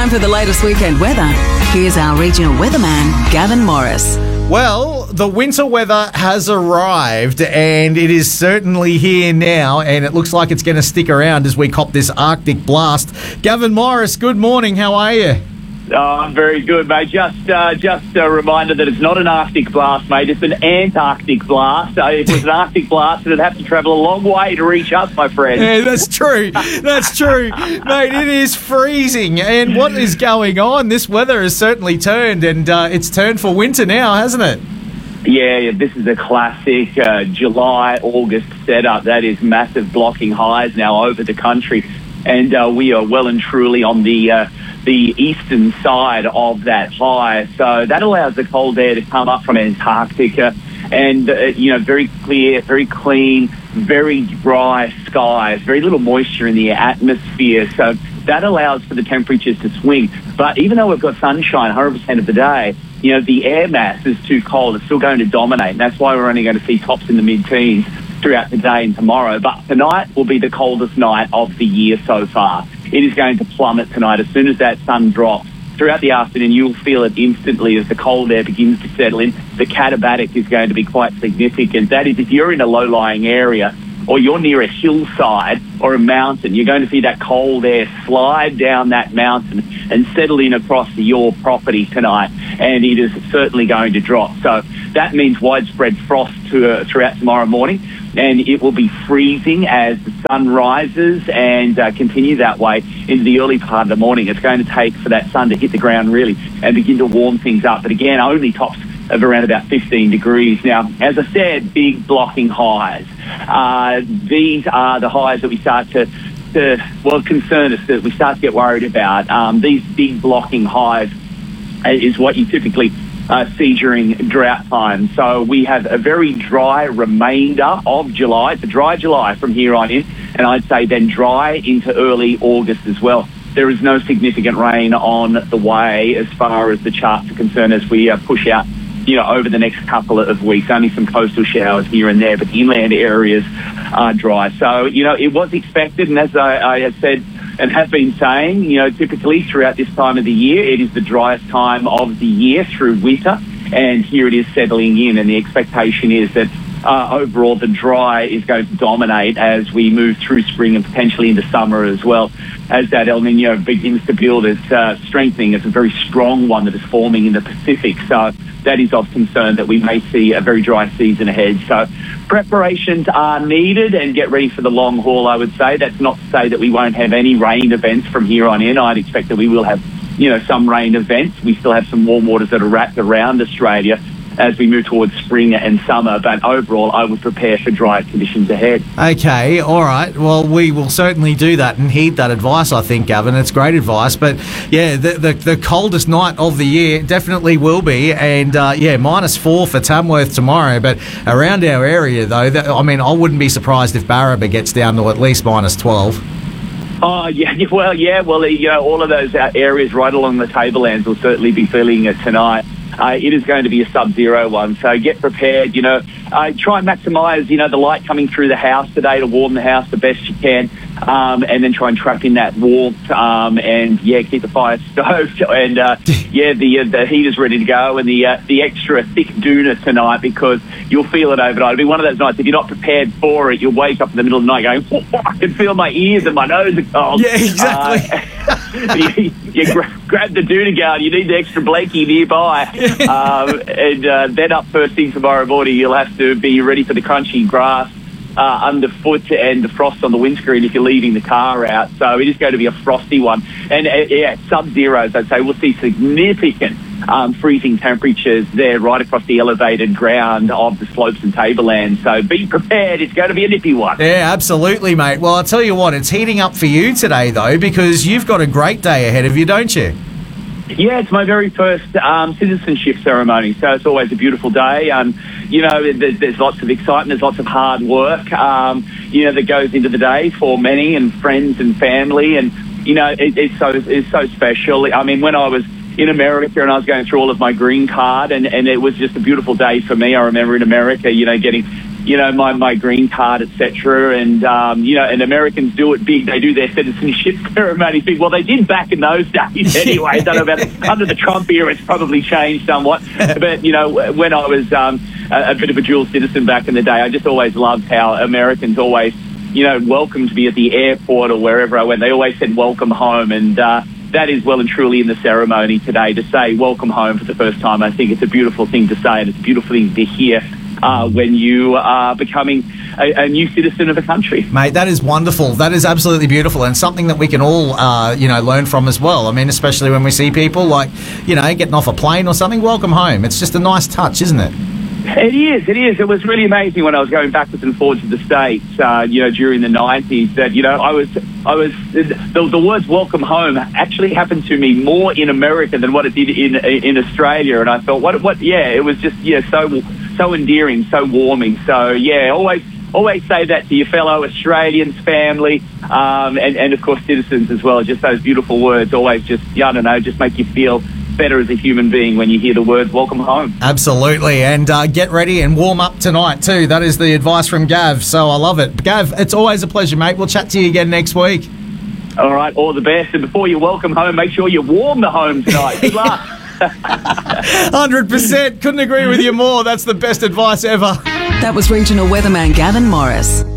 Time for the latest weekend weather. Here's our regional weatherman, Gavin Morris. Well, the winter weather has arrived and it is certainly here now, and it looks like it's going to stick around as we cop this Arctic blast. Gavin Morris, good morning. How are you? Oh, I'm very good, mate. Just a reminder that it's not an Arctic blast, mate. It's an Antarctic blast. If it was an Arctic blast, it'd have to travel a long way to reach us, my friend. Yeah, that's true. That's true. Mate, it is freezing. And what is going on? This weather has certainly turned, and it's turned for winter now, hasn't it? Yeah, this is a classic July, August setup. That is massive blocking highs now over the country. And we are well and truly on the eastern side of that high. So that allows the cold air to come up from Antarctica and, very clear, very clean, very dry skies, very little moisture in the atmosphere. So that allows for the temperatures to swing. But even though we've got sunshine 100% of the day, the air mass is too cold. It's still going to dominate. And that's why we're only going to see tops in the mid-teens throughout the day and tomorrow. But tonight will be the coldest night of the year so far. It is going to plummet tonight. As soon as that sun drops throughout the afternoon, you'll feel it instantly as the cold air begins to settle in. The katabatic is going to be quite significant. That is, if you're in a low-lying area or you're near a hillside or a mountain, you're going to see that cold air slide down that mountain and settle in across your property tonight, and it is certainly going to drop. So that means widespread frost throughout tomorrow morning, and it will be freezing as the sun rises and continue that way into the early part of the morning. It's going to take for that sun to hit the ground really and begin to warm things up. But again, only tops of around about 15 degrees. Now, as I said, big blocking highs. These are the highs that we start to concern us, that we start to get worried about. These big blocking highs is what you typically see during drought time. So we have a very dry remainder of July. It's a dry July from here on in, and I'd say then dry into early August as well. There is no significant rain on the way as far as the charts are concerned as we push out, over the next couple of weeks. Only some coastal showers here and there, but the inland areas are dry. So, it was expected, and as I have said and have been saying, typically throughout this time of the year, it is the driest time of the year through winter, and here it is settling in, and the expectation is that overall the dry is going to dominate as we move through spring and potentially into summer as well, as that El Nino begins to build its strengthening. It's a very strong one that is forming in the Pacific, so that is of concern that we may see a very dry season ahead. So preparations are needed, and get ready for the long haul, I would say. That's not to say that we won't have any rain events from here on in. I'd expect that we will have, some rain events. We still have some warm waters that are wrapped around Australia as we move towards spring and summer. But overall, I would prepare for drier conditions ahead. Okay, all right. Well, we will certainly do that and heed that advice, I think, Gavin. It's great advice. But, yeah, the coldest night of the year definitely will be. And, -4 for Tamworth tomorrow. But around our area, though, I wouldn't be surprised if Barraba gets down to at least -12. Oh, yeah. Well, all of those areas right along the tablelands will certainly be feeling it tonight. It is going to be a sub-zero one, so get prepared. Try and maximise, the light coming through the house today to warm the house the best you can, and then try and trap in that warmth, keep the fire stoked, and the heater's ready to go, and the extra thick doona tonight, because you'll feel it overnight. It'll be one of those nights, if you're not prepared for it, you'll wake up in the middle of the night going, oh, I can feel my ears and my nose are cold. Yeah, exactly. You grab the doona guard, you need the extra blankie nearby, and then up first thing tomorrow morning, you'll have to be ready for the crunchy grass underfoot and the frost on the windscreen if you're leaving the car out. So it is going to be a frosty one. And sub-zeros, I'd say. We'll see significant freezing temperatures there right across the elevated ground of the slopes and tablelands. So be prepared. It's going to be a nippy one. Yeah, absolutely, mate. Well, I'll tell you what, it's heating up for you today, though, because you've got a great day ahead of you, don't you? Yeah, it's my very first citizenship ceremony, so it's always a beautiful day. There's lots of excitement, there's lots of hard work, that goes into the day for many, and friends and family, and it's so special. I mean, when I was in America and I was going through all of my green card, and it was just a beautiful day for me. I remember in America, getting my green card, etc. And and Americans do it big. They do their citizenship ceremony big. Well, they did back in those days anyway. I don't know about under the Trump era. It's probably changed somewhat. But when I was a bit of a dual citizen back in the day, I just always loved how Americans always welcomed me at the airport or wherever I went. They always said welcome home, and that is well and truly in the ceremony today to say welcome home for the first time. I think it's a beautiful thing to say, and it's a beautiful thing to hear when you are becoming a new citizen of a country. Mate, that is wonderful. That is absolutely beautiful, and something that we can all, learn from as well. I mean, especially when we see people getting off a plane or something. Welcome home. It's just a nice touch, isn't it? It is. It was really amazing when I was going backwards and forwards to the States, during the 90s, that, the words welcome home actually happened to me more in America than what it did in Australia. And I thought, it was just, so endearing, so warming. So, always say that to your fellow Australians, family, and of course citizens as well. Just those beautiful words always just make you feel better as a human being when you hear the words welcome home. Absolutely. And get ready and warm up tonight too. That is the advice from Gav, so I love it. Gav, it's always a pleasure, mate. We'll chat to you again next week. All right, all the best. And before you welcome home, make sure you warm the home tonight. Good luck. 100%. Couldn't agree with you more. That's the best advice ever. That was regional weatherman Gavin Morris.